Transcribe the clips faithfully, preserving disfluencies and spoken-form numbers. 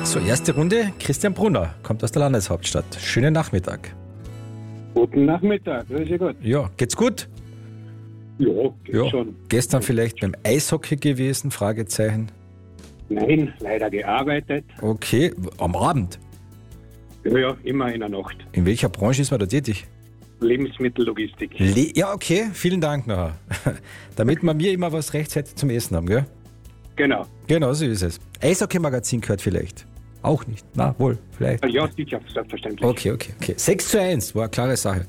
So, erste Runde. Christian Brunner kommt aus der Landeshauptstadt. Schönen Nachmittag. Guten Nachmittag, grüß Sie gut. Ja, geht's gut? Ja, geht Ja. schon. Gestern vielleicht beim Eishockey gewesen? Fragezeichen. Nein, leider gearbeitet. Okay, am Abend. Ja, ja, immer in der Nacht. In welcher Branche ist man da tätig? Lebensmittellogistik. Le ja, okay, vielen Dank nachher. Damit wir mir immer was rechtzeitig zum Essen haben, gell? Genau. Genau, so ist es. Eishockey-Magazin gehört vielleicht. Auch nicht. Na, wohl, vielleicht. Ja, sicher, selbstverständlich. Okay, okay, okay. sechs zu eins, war eine klare Sache.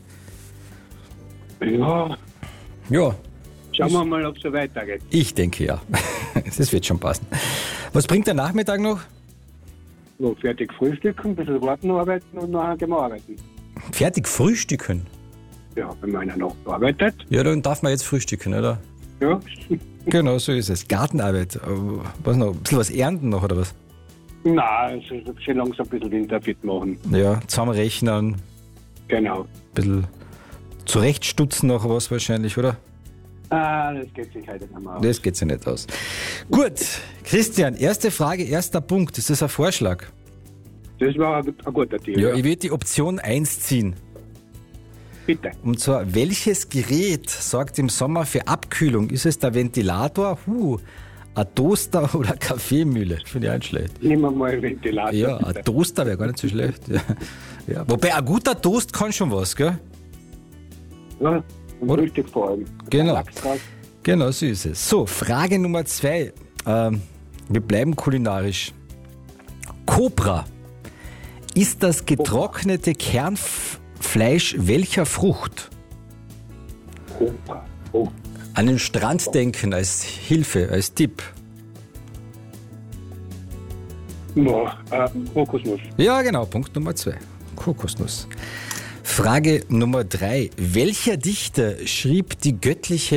Ja, Ja, schauen wir mal, ob es so weitergeht. ich denke ja. Das wird schon passen. Was bringt der Nachmittag noch? So, fertig frühstücken, ein bisschen warten, arbeiten und nachher gehen wir arbeiten. Fertig frühstücken. Ja, wenn man in der Nacht arbeitet. Ja, dann darf man jetzt frühstücken, oder? Ja, Genau, so ist es. Gartenarbeit. Äh, Was noch? Ein bisschen was ernten noch, oder was? nein, es ist schon langsam ein bisschen winterfit machen. Ja, zusammenrechnen, ein Genau. bisschen zurechtstutzen noch was wahrscheinlich, oder? Ah, das geht sich heute nicht mehr aus. Das geht sich nicht aus. Gut, Christian, erste Frage, erster Punkt. Ist das ein Vorschlag? Das war ein, ein guter Deal. Ja, Ja, ich würde die Option eins ziehen. bitte. Und zwar, welches Gerät sorgt im Sommer für Abkühlung? Ist es der Ventilator, huh, ein Toaster oder eine Kaffeemühle? Finde ich auch nicht schlecht. Nehmen wir mal einen Ventilator. Ja, ein bitte. Toaster wäre gar nicht so schlecht. Ja. Ja. Wobei, ein guter Toast kann schon was, gell? Ja, und Oder? Frühstück vor allem. Genau. Lachs draus. Genau, so ist es. So, Frage Nummer zwei. Ähm, wir bleiben kulinarisch. Cobra. Ist das getrocknete Kernfleisch welcher Frucht? Cobra. Oh, An den Strand denken als Hilfe, als Tipp. no, äh, Kokosnuss. Ja, genau, Punkt Nummer zwei. Kokosnuss. Frage Nummer drei. Welcher Dichter schrieb die göttliche